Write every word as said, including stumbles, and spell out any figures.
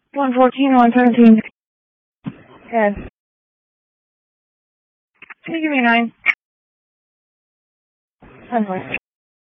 one fourteen, one seventeen. Good. Can you give me nine? ten,